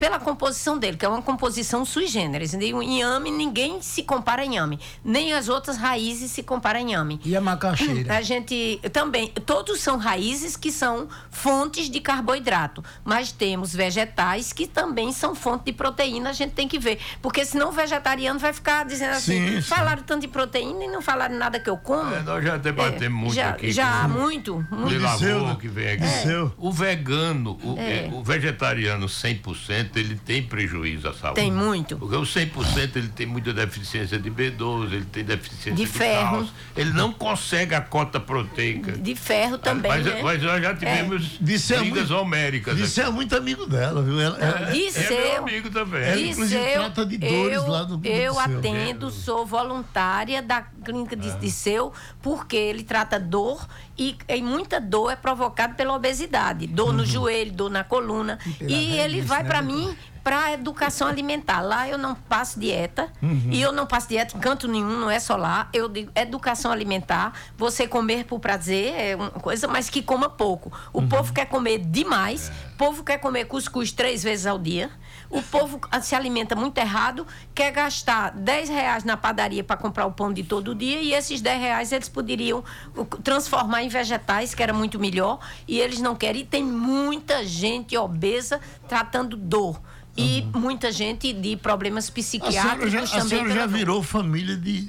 pela composição dele, que é uma composição sui generis. O inhame, ninguém se compara a inhame, nem as outras raízes se comparam a inhame. E a macaxeira? A gente também, todos são raízes que são fontes de carboidrato, mas temos vegetais que também são fonte de proteína, a gente tem que ver, porque senão o vegetariano vai ficar dizendo assim, falaram tanto de proteína e não falaram nada que eu como. Nós já debatemos muito aqui. Já, muito. Lavor, que vem aqui. O vegano, o vegetariano 100%, ele tem prejuízo à saúde. Tem muito. Porque o 100% ele tem muita deficiência de B12, ele tem deficiência de ferro. cálcio, ele não consegue a cota proteica. De ferro também, mas nós já tivemos brigas homéricas. Isso é muito amigo dela, viu? É meu amigo também. Ela inclusive trata de dores lá no Eu atendo, sou voluntária da clínica de Disseu, porque ele trata dor e muita dor é provocada pela obesidade, dor no joelho, dor na coluna, e ele vai para mim para educação alimentar. Lá eu não passo dieta, e eu não passo dieta em canto nenhum, não é só lá. Eu digo educação alimentar, você comer por prazer é uma coisa, mas que coma pouco. O povo quer comer demais, o povo quer comer cuscuz 3 vezes ao dia, o povo se alimenta muito errado, quer gastar R$10 na padaria para comprar o pão de todo dia, e esses R$10 eles poderiam transformar em vegetais, que era muito melhor, e eles não querem. E tem muita gente obesa tratando dor. E muita gente de problemas psiquiátricos também. A senhora já virou família de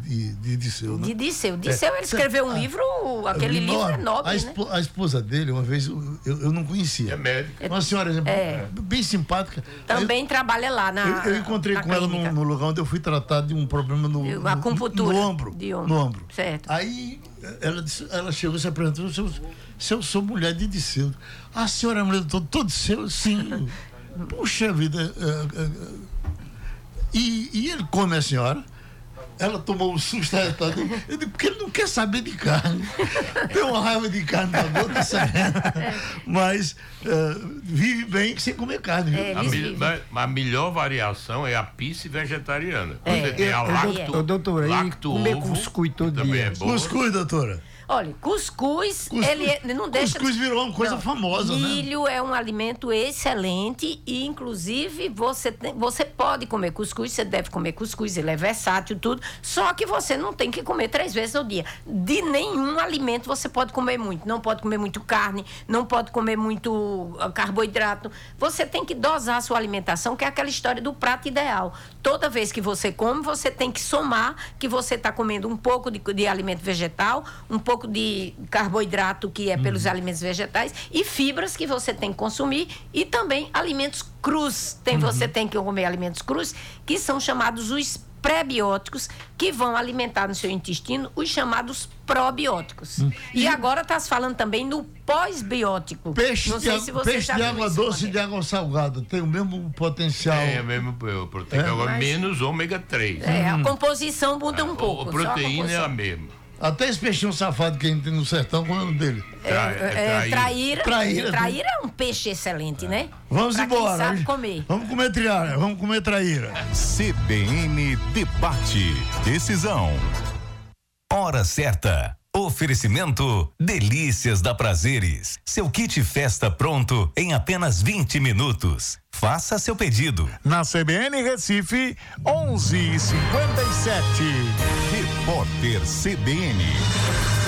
Disseu, né? De Disseu. Disseu, ele escreveu um livro, aquele livro é nobre, né? A esposa dele, uma vez, eu não conhecia. É médica. Uma senhora bem simpática. Também trabalha lá na Eu encontrei com ela no lugar onde eu fui tratar de um problema no ombro. No ombro. Certo. Aí ela chegou e se apresentou, eu sou mulher de Disseu. A senhora é mulher do todo Disseu? Sim. Puxa vida, e ele come a senhora. Ela tomou um susto, eu digo, porque ele não quer saber de carne. Tem uma raiva de carne na boca, mas vive bem sem comer carne. A melhor variação é a pisse vegetariana. Você tem a comer cuscuz todo dia. Cuscuz, doutora. Olha, cuscuz ele não deixa... Cuscuz virou uma coisa famosa, milho é um alimento excelente e, inclusive, você pode comer cuscuz, você deve comer cuscuz, ele é versátil, tudo, só que você não tem que comer 3 vezes ao dia. De nenhum alimento você pode comer muito. Não pode comer muito carne, não pode comer muito carboidrato. Você tem que dosar a sua alimentação, que é aquela história do prato ideal. Toda vez que você come, você tem que somar que você está comendo um pouco de alimento vegetal, um pouco de carboidrato, que é pelos alimentos vegetais, e fibras que você tem que consumir, e também alimentos crus. Você tem que comer alimentos crus, que são chamados os pré-bióticos, que vão alimentar no seu intestino os chamados probióticos. E agora está se falando também no pós-biótico. Peixe de água doce e de água salgada tem o mesmo potencial. É o mesmo proteína, menos ômega 3. A composição muda um pouco. A proteína é a mesma. Até esse peixinho safado que a gente tem no sertão, qual é o nome dele? Traíra é um peixe excelente, né? Vamos embora. Quem sabe comer. Vamos comer triária, vamos comer traíra. CBN Debate. Decisão. Hora certa. Oferecimento Delícias da Prazeres. Seu kit festa pronto em apenas 20 minutos. Faça seu pedido. Na CBN Recife, 11h57. Repórter CBN.